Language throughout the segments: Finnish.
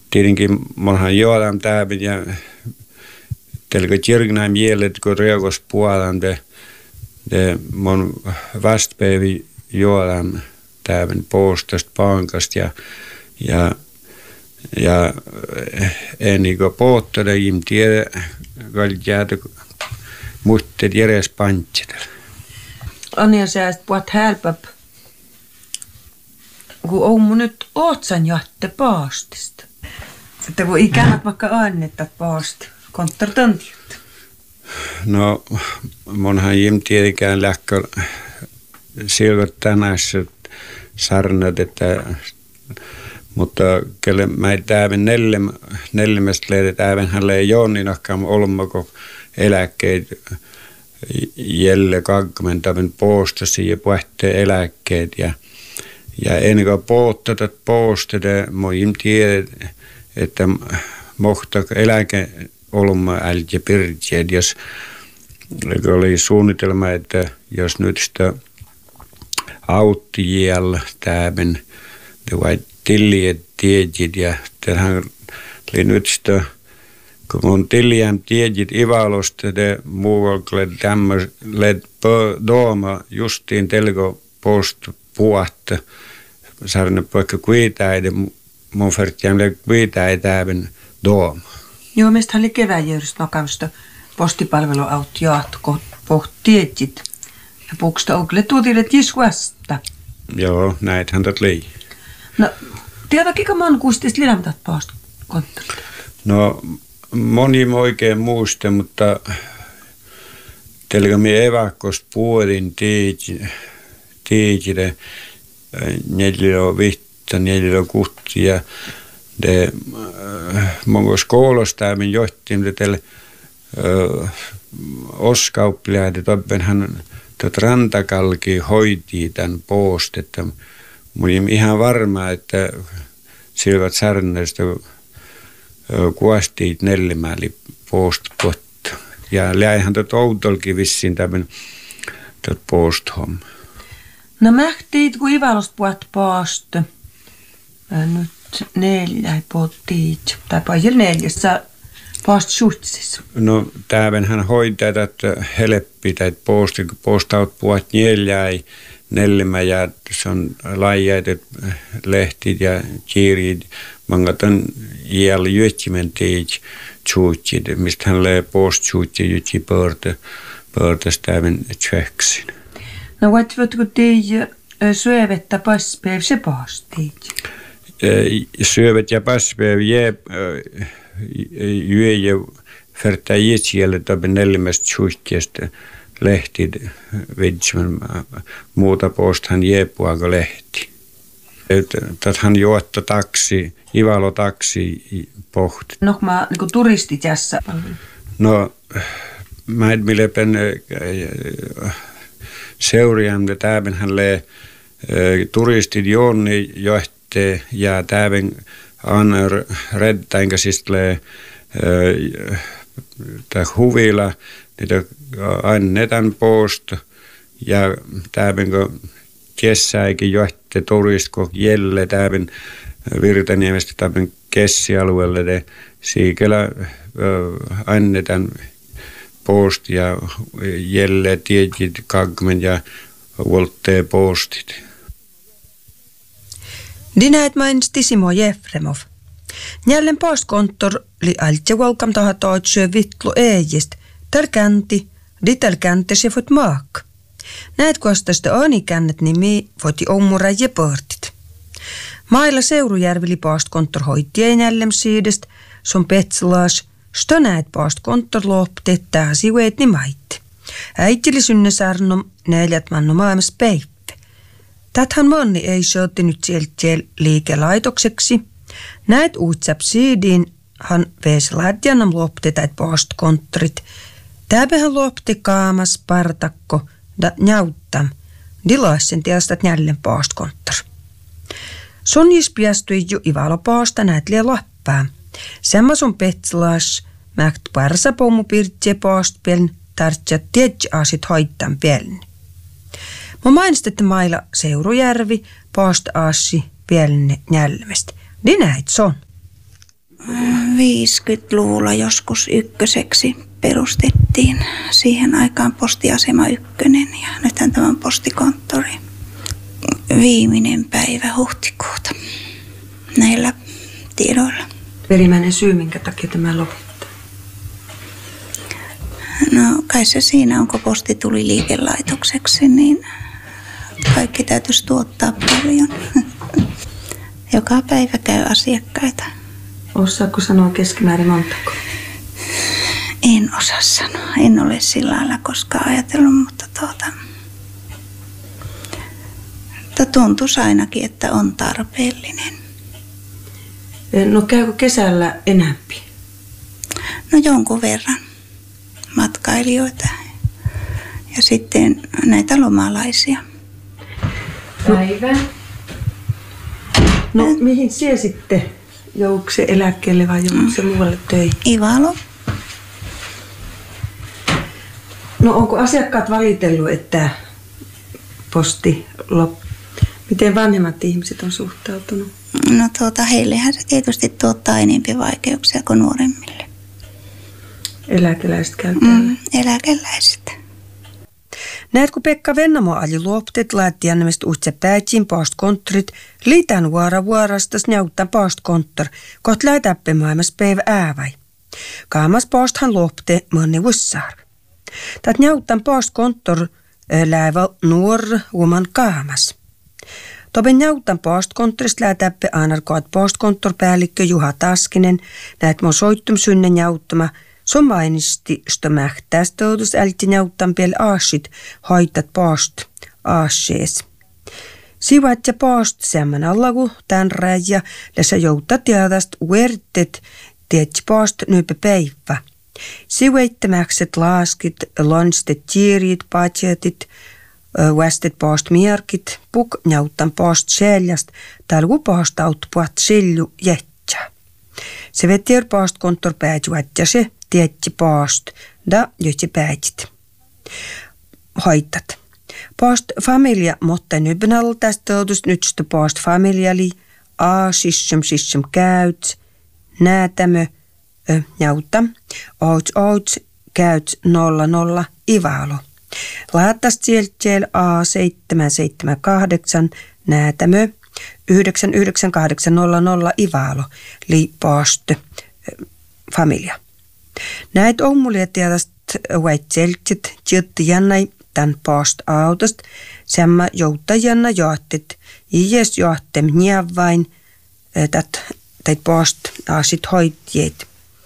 tietenkin monhan juodaan täältä ja telkä kirgnaa mielet, kun reukos puolaan, de mon vastpäivi juodaan täältä postasta pankasta ja ennen kuin pohtada, им tiedä, kun jäätä muutteet järjest pantsidella. Anja sääst puhut hälpäp, kun on mun nyt ootsan jahte paastista. Että kun ikänät vaikka annettat paasti, konttortantiot. No, monhan им tietenkään lähkö silvät tänässä sarnat, että mutta kelle mä ei täältä neljämästä leidät äivän hän lei jonninakkaan olmako eläkkeet jälle 20 postasi ja puhtee eläkkeet ja ennen kuin pohtatat postata, mä tiedän, että mohta eläke olma älkä pirtiä, jos oli suunnitelma, että jos nyt sitä autti jäljellä tämän vai tilliet tiedit ja tähän oli nyt sitä kun mun tiljään tiedit Ivalosta, det muualle tämmöiset dooma justiin telko post puhatta. Sarne poikka kuitaide, mun färtjään kuitaide även dooma. Joo, mistä oli keväjärjest makamista postipalveluautti jaatko poht tiedit. Ja puhusta onko tuotilet jiskuasta? Joo, näethän tot lii. No, tiedätkö man kuistis lilämät postkonttorilta? No, moni oikein muista, mutta telkä minä evakkos puolin tiikille 4-6 ja mun skoolosta minä johtiin tälle oskauppilijaat, että hän rantakalki hoiti tämän post, että minä ihan varma, että silvät sarneista kuastiit nellimäli post-kotta. Ja läihän tot outolki vissiin tämän post-homma. No mähtiit, kun Ivalosta puhut paastu. Nyt 4 pottiit. Tai paljon 4 paast suhtsis. No tämän hän hoitaa, että helppi, että postaut puhut 4 nellimä ja se on laajaiset lehtit ja kiirit. Mangaton jäljellä juottimen teet tjuutsit, mistä hän lee post-tjuutsi juutsi pöörtästä även tjöksin. No voitko teijä syövettä paspäiv se paastiit? Syövet ja paspäiv juoja färtää jitsielle taben neljämästä tjuuttiesta lehtit vidsimän muuta posthan jeepuaako lehti. Hän juotta taksi, Ivalo taksi pohti. No, mä niin turistit jässä. No, mä en mielepen seuraamme, että tämän hän lee turistit Jonni johte ja tämän Anna Redtäinkä siis lee huvila, niitä annetaan post ja tämän kesäikin johti turistko jälle tämän Virtaniemestä tämän kessialueelle. Siikellä annetaan post ja jälle tiedit 20 ja volttee postit. Dinäet mainitsi Simo Jefremov. Jälleen postkonttor li altja valkam tahatoit syö vittlu eijist. Tärkänti, ditälkänti se fot maak. Näet kostasta anikännet nimi foti ommura ja pörtit. Mailla Seurujärvili postkonttor hoittien jälleen siidest, som petslaas, sto näet postkonttor lopte täsi veetni maitti. Äitili synne sarnom 4 manno maailmas päivä. Täthän monni ei sooti nyt sieltä liikelaitokseksi. Näet uutsap siidiin, han vees laadjanam lopte täit postkonttorit. Täpähän lopte kaamas partakko da njautam. Dilaassen tilastat jälleen postkonttor. Sonjis piastui jo Ivalo poosta näet lie lappaa. Semmas on petslaas, mäkt parsa pommu pirtje postpeln, tartsat tiedji asit hoittan pelni. Mä mainistettiin mailla Seurujärvi, post-assi, pielne njälmestä. Niin näit son. 50-luvulla joskus ykköseksi perustettiin siihen aikaan postiasema 1 ja nythän tämä on postikonttori. Viimeinen päivä huhtikuuta näillä tiedoilla. Perimmäinen syy, minkä takia tämä lopettaa? No kai se siinä on, kun posti tuli liikelaitokseksi, niin kaikki täytyisi tuottaa paljon. Joka päivä käy asiakkaita. Osaatko sanoa keskimäärin montako? En osaa sanoa. En ole sillä lailla koskaan ajatellut, mutta tuntuisi ainakin, että on tarpeellinen. No käykö kesällä enämpi? No jonkun verran matkailijoita ja sitten näitä lomalaisia. Päivä. No mihin sie sitten? Jouko se eläkkeelle vai jouko se muualle töihin? Ivalo. No onko asiakkaat valitellut, että posti loppuu? Miten vanhemmat ihmiset on suhtautunut? No heillehän se tietysti tuottaa enemmän vaikeuksia kuin nuoremmille. Eläkeläiset käy täällä. Eläkeläiset. Näet, kun Pekka Vennamo ali luoptet laattiannemest utse päätsiin postkonttorit, liitän vuorastas näyttää postkonttor, kot lätäppemaailmas päivä ääväi. Kaamas posthan luopte monni vussarv. Tät näyttää postkonttor läävä nuor uman kaamas. Toben näyttää postkonttorista lätäppe aanarkoat postkonttorpäällikkö Juha Taskinen, näet mun soittum synne näyttämä. Så mainisti stömähtästoutus älti näyttän piel aasit hoitat post aasees. Sivat ja post semmän allagu tän räjä läsä jouta tiedast uertet tiedät post nyypä päivä. Siväittämäkset laaskit, lonstet tiirit, paatjetit, västet post mierkit, puk näyttän post seljast, talgu post aut puat silju jätsä. Se vettier postkonttor päätjuätjäse, tietti post, da jötsi päätit. Hoitat. Post familia, mutta nybnall tästä odus nytstä post familiali, sissem käyt, näätämö, näyttä, outs, käyt 00, ivalo. Laattast sieltä A778, näätämö, 99800 ivalo, li post familia. Näet ommulia tiedäst väitseltit tjötti jännäi tän post autost, semma joutta jännä johtit, ies johtem niavain, tät post aasit hoitjeet.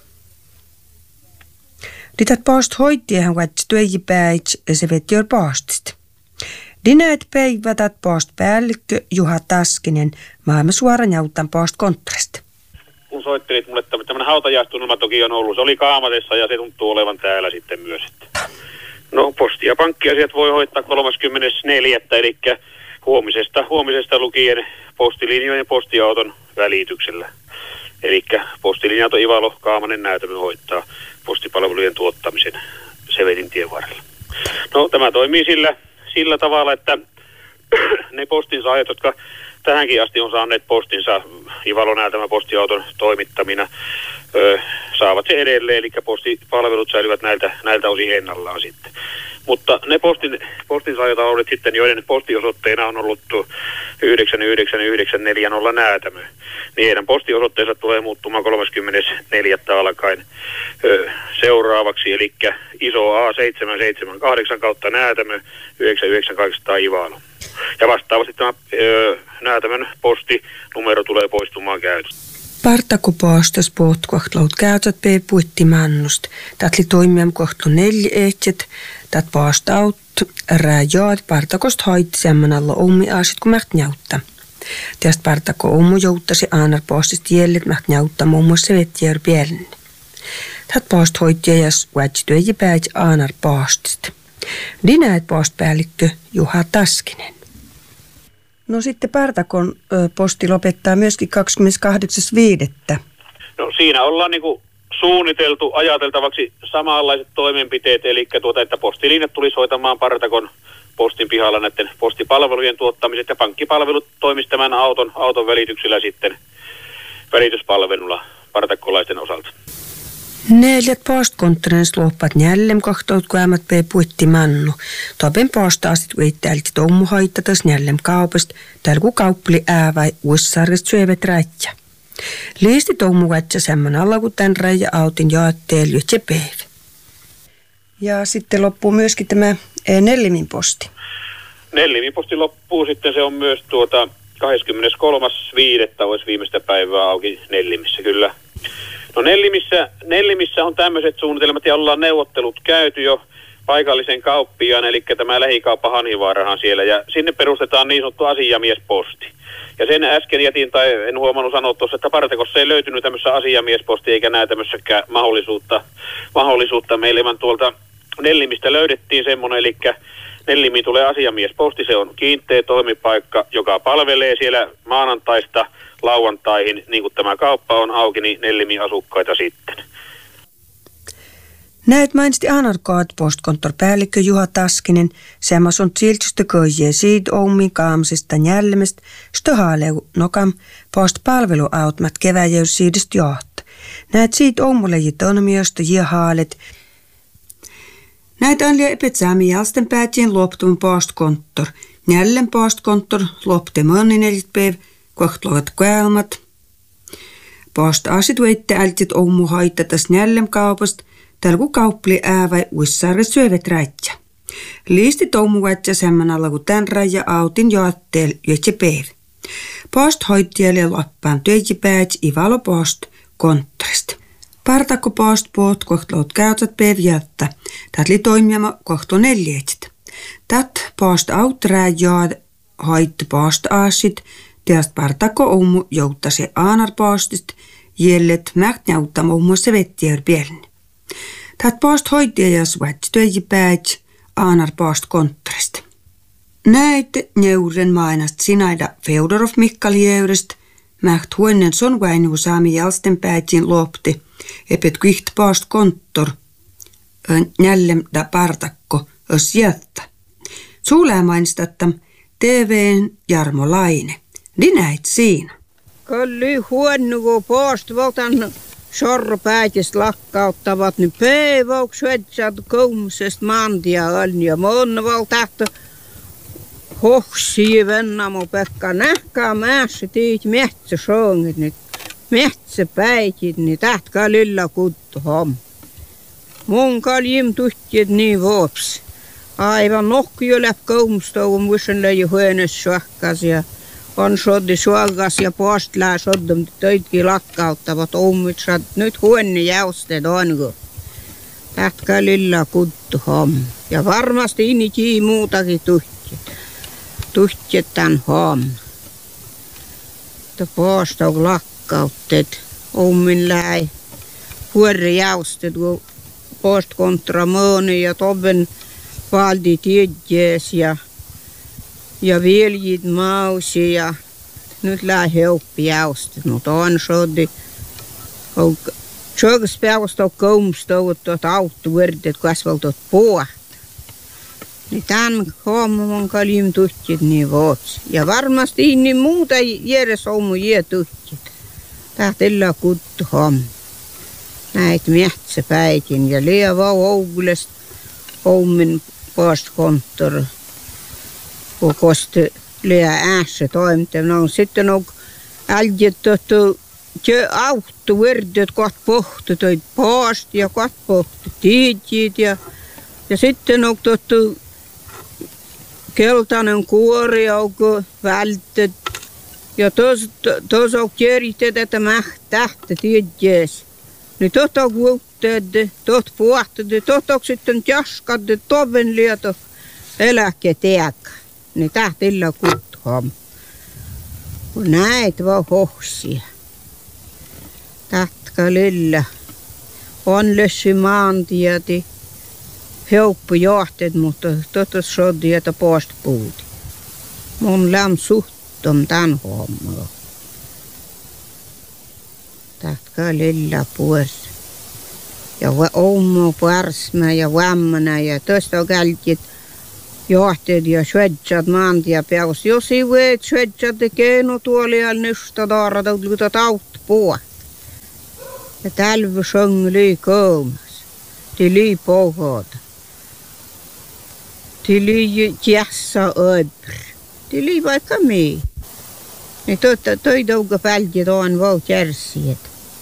Dität post hoitjehän väits työjipäits se vetjör postist. Dineet päivätät postpäällikkö Juha Taskinen maailman suoran jauttan postkonttorista. Kun soittelit mulle, että tämmöinen hautajaistunnelma toki on ollut. Se oli Kaamatessa ja se tuntuu olevan täällä sitten myös. No posti- ja pankkiasiat voi hoitaa 34. eli huomisesta lukien postilinjojen postiauton välityksellä. Eli postilinja-auto Ivalo Kaamanen näytämö hoitaa postipalvelujen tuottamisen Sevetin tien varrella. No tämä toimii sillä tavalla, että ne postinsaajat, jotka tähänkin asti on saaneet postinsa Ivalo näytämä postiauton toimittamina, saavat se edelleen, eli postipalvelut säilyvät näiltä osin ennallaan sitten. Mutta ne postinsaajat ovat sitten, joiden postiosoitteena on ollut 99940 näytämö, niin heidän postiosoitteensa tulee muuttumaan 34. alkaen seuraavaksi, eli iso A778 kautta näytämö 99800 Ivalo. Ja vastaavasti tämä näytämön postinumero tulee poistumaan käytöstä. Partako postas pohtkohtlaut käytät puitti mannust. Tatli toimiam kohtlu 4 ehtjet, tat postaut rajaat partakost hoitti semman alla ommi aasit kun mäht näyttä. Tästä partako ommu jouttasi aanar postist jället mäht näyttä muun muassa vetjär pielni. Tat post hoitti jäs väitsytyöji päät aanar postist. Dinäät postpäällikkö Juha Taskinen. No sitten Partakon posti lopettaa myöskin 28.5. No siinä ollaan niinku suunniteltu ajateltavaksi samanlaiset toimenpiteet, eli että postilinjat tulisi hoitamaan Partakon postin pihalla näiden postipalvelujen tuottamiset ja pankkipalvelut toimisi tämän auton välityksellä sitten välityspalvelulla partakkolaisten osalta. 4 postkonttorens loppat jälleen kohtaut kuämät puitti mannu. Topen postaasit uittäälti tommu haittatas jälleen kaupasta, täällä kun kauppali ääväi uissarkast syövät rätjä. Liisti tommu vatsa semman alla kun tän räjä autin jaatteella yhtä päivä. Ja sitten loppuu myöskin tämä Nellimin posti. Nellimin posti loppuu sitten, se on myös 23.5. olisi viimeistä päivää auki Nellimissä kyllä. No Nellimissä on tämmöiset suunnitelmat ja ollaan neuvottelut käyty jo paikallisen kauppiaan, eli tämä lähikauppa Hanhivaarahan siellä, ja sinne perustetaan niin sanottu asiamiesposti. Ja sen äsken jätin, tai en huomannut sanoa tuossa, että Partakossa ei löytynyt tämmöistä asiamiespostia, eikä näe tämmöisäkään mahdollisuutta meille, vaan tuolta Nellimistä löydettiin semmoinen, eli Nellimiin tulee asiamiesposti, se on kiinteä toimipaikka, joka palvelee siellä maanantaista lauantaihin, niin kuin tämä kauppa on auki, niin Nellimin asukkaita sitten. Näet mainitsi Anarkaat postkonttorpäällikkö Juha Taskinen, semmas on siltsystä köjee siitä omin kaamsesta njällemestä, stöhaaleu nokam postpalveluautmat keväjäys siidest johta. Näet siitä omuleji tonmiosta ja haalet. Näet anlia epetsäämi jalsten päätien loptuun postkonttor. Njällen postkonttor lopte mönninelit päiv, kohtlovat kuelmat. Postasit veitte ältit omu haittatas njällen kaupasta, täällä kun kauppali ääväi uissarre syövät rätjä. Liisti tommu vatsa semman alla kun tän raja autin jaattel yhtä päivä. Post hoittijalle loppaan työjipäät ivalo post konttorista. Partakko post poot kohtlout käytsät päivjättä. Tät li toimijama kohto 4. Tät post aut räjäad hoitti post aasit. Teast partakko omu jouttasi aanar postist jället mäht näyttämä omuassa vettiär pielni. Tät post hoitajas vatsi työjipäät aanar post konttorista. Näit neuren mainast sinaida Feodorov Mikkalieurestä, mäht huonen son vainu saami jalsten päätin lopti, epet kviht post konttor, njällem da partakko, os jättä. Suulää mainistattam TV:n Jarmo Laine. Di näit siinä. Kalli huonu, kun post valtan sorropäätistä lakkauttavat, niin päiväksi syötsät koumsesta mantia on ja mun valtahto hoksii vennamo Pekka nähkää mässä tiit metsäsongit, niin metsäpäitit, niin tähtkä lilla kuttu homm. Mun kaljim tuhtiet niin vuops. Aivan nohkio läp koumstoon muissan löi huones suokkas ja on soddi suokas ja postlää soddom töitkin lakkauttavat ommitsat. Nyt huonni jäustet onko. Tähtkä lilla kuttu homm. Ja varmasti inni muutakin tuhtiet tän homm. Post on lakkauttet. Ommin läi huori jäustet kun postkontra mööni ja toben valdi tiedjes ja viljit mausi ja nyt läi heuppi jäustet, mutta on soddi. Tjöks päivästä on koumstout tuot auttuverdet kasvaltot puhta. Niin tämän homman kaljim tuhtit niin vuots. Ja varmasti niin muuta järjes omu tuhtit. Tähtellä kuttu homma. Näit metsäpäitin ja lieva ougulest ommin postkonttor. Kun kosti liian äässä toimintaa. No sitten on äljetty auttuverdet kohta pohtu toi post ja kohta pohtu tiidjit ja sitten on tuttu keltainen kuori onko välttet ja tos on kieriteet, että tähtä tiedjes. Niin tot on kuutteet, tot puhtaat, tot on sitten jaskat, toven lieto eläketeäkä. Niin tähtillä kuuttuham. Kun näet vaan hohsia. Tähtka lilla. On lössy maantieti. Heuppu johtet, mutta totta soddi, että post puhuti. Mun läm suhtom tän hommalla. Tähkä lilla puolta. Ja omu parsma ja vammana ja tosta on kälkit johtet ja syötsät maantia peus. Jos ei veet syötsät keino tuolial nystä taarata, luta taut puolta. Ja tälvy söng lyi koumas. Ti lyi pohota. Ti lyi jässä öbr. Ti lyi vaikka mii. Niin toi touka pälti tuon vaut järsiet.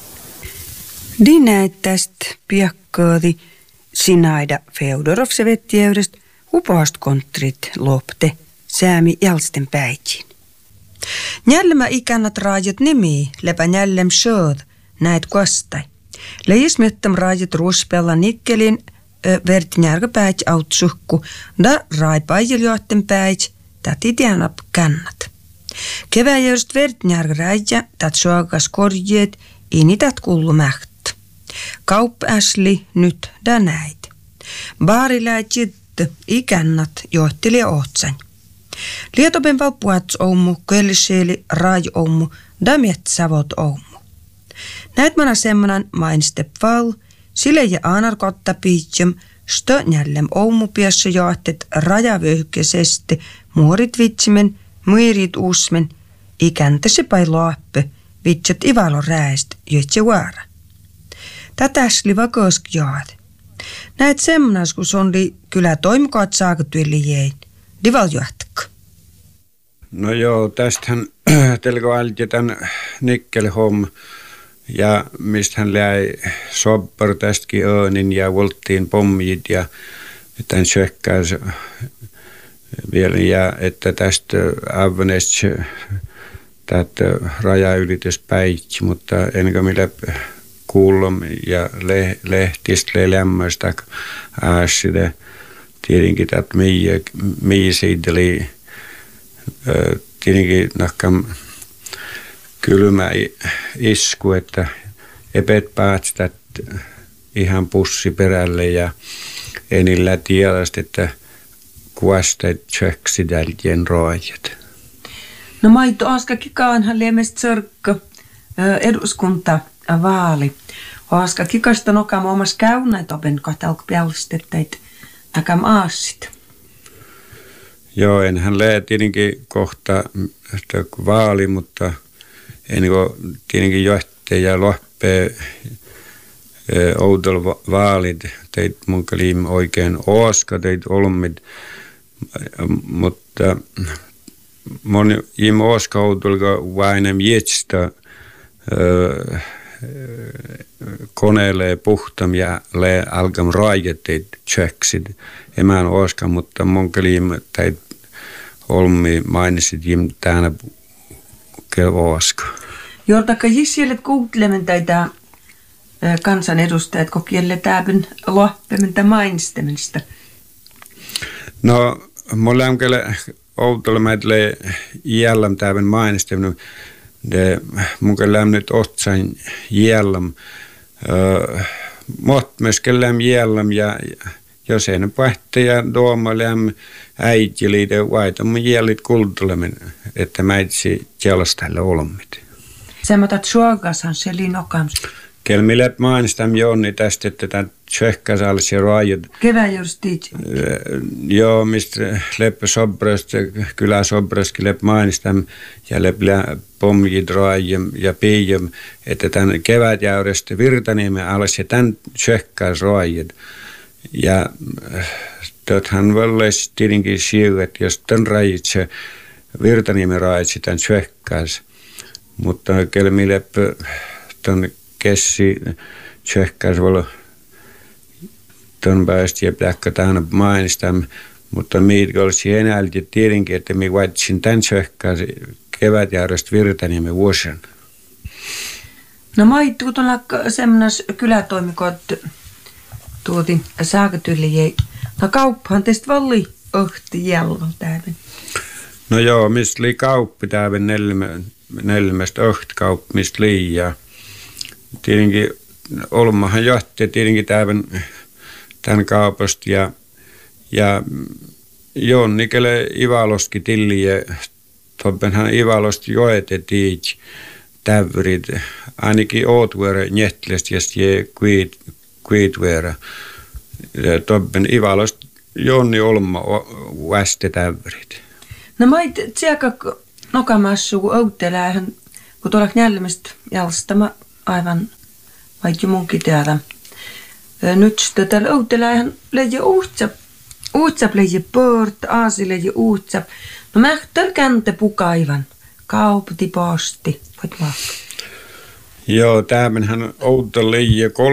Dinäittäst piakkaadi Sinaida Feodorovsevettijäydestä upaastontrit lopte säämi jalsten päitsiin. Njällemä ikänät raajat nimi lepä njällem sööd näit kostai. Leijis myöttäm raajat ruuspella nikkelin verti njärkä päits autsuhku da raai paijiljohten päits täti tienap kannat. Keväjärjest verti njärkä raija tät suokas korjeet ini tät kullu mäht. Kaup äsli nyt da näit. Baari läät jitte ikennat johtili ohtsan. Lietopen valpuats oumu, kölliseeli raaj oumu, da miet savot oumu. Näit mana semmonan mainstep val, sille ja aanar kotta piitsem, stö njällem oumu piassa johtet rajavöhkesesti, muorit vitsimen, muirit uusmen, ikäntäsi pai loappe, vitset ivalo rääst, jötse vaara. Tätäsli vakosk johat. Näet semmonas, kun sondi kyllä toimikoot saakatuili jäin. Dival johtakko. No joo, tästähän telko alti tän nikkelhom ja mistä hän läi soppar tästäkin öönin ja volttiin pommit ja tän sökkäys vielä ja että tästä avnest tätä rajaylityspäitsi, mutta ennen millä kuullom ja lehtistä lämmöistä äässide tietenkin tätä mii siitä oli tietenkin nakkaan kylmä isku, että epet päästä ihan pussi perälle ja enillä tiedästä, että kuvasteet tjöksi tälkien roajat. No maito askakin kaanhan liemestä sörkkö eduskunta vaali. Oaska kikasta nokam omas käynäit open kahtalko piallistettait takam aassit. Joo, enhän lää tietenkin kohta vaali, mutta ennen kuin tietenkin johtaja ja loppee oudolla vaalit, teit mun kaliim oikein oaska, teit olmit, mutta mun im oaska oudolla vainem jetstä koneelle puhtam ja le alkam raajat teit tjöksid. Emään oaska, mutta mun kaliim teit olmi mainisit jim tänä oaska. Jortakka jissielet kuuntelemen täitä kansanedustajat kokielle täältä lohpementa mainistamista. No, mulla on kyllä outolla meille jällam täältä mainistaminen. Mun kyllä on nyt otsain jällam. Mot myös kyllä jällam ja jos ei ne pähtä ja tuomalle äiti liitä vaita, mun jällit kultulemen, että mä itse jälostäällä olemmit. Semmoitat suogashan se linokams. Kyllä minä mainistan Jonni tästä, että tämän tjöhkäsallisi raajat. Keväjustit. Joo, mistä leppä sobrasta, kylä sobraskin leppä mainistan ja leppä pommit raajam ja piijam, että tämän kevätjäyrestä Virtaniemen alas ja tämän tjöhkäs raajat. Ja hän valleisi tietenkin siu, että jos tämän raajitse Virtaniemen raajitse tämän tjöhkäs, mutta kyllä minä leppä tämän kessi tjöhkäs voi tuon päästä ja plakka tähän mainistam, mutta minä olisi enää tietenkin, että minä vaitsin tämän tjöhkäs kevätjärjestä Virtaniemen vuosien. No maittuu tuolla semmoinen kylätoimikot tuoti saakatyljei. No kauppahan teistä valli ohti jälloin täältä. No joo, mistä oli kauppi täältä neljämästä ohti kauppi, mistä liiaa. Tietenkin Olmahan johti tietenkin tämän kaupasta ja Jonnikelle Ivalostkin tilliä, toppenhan Ivalosti joetettiin tävrit, ainakin ootvuoro njähtlästi ja kuitvuoro. Toppen Ivalosti Jonni Olma väste tävrit. No mait tsiaka nokamassu outelähän, kun tuolla njälmestä jalstama aivan Vaikka munkin täällä. Nyt täällä outelähän leijä uutsap leijä pört, aasi leijä uutsap. No mä täällä känte pukaivan. Kaupati posti. Voit vaikka. Joo, tämähän outo leijä